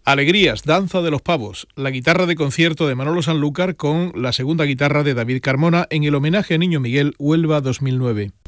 Alegrías, Danza de los Pavos, la guitarra de concierto de Manolo Sanlúcar con la segunda guitarra de David Carmona en el homenaje a Niño Miguel Huelva 2009.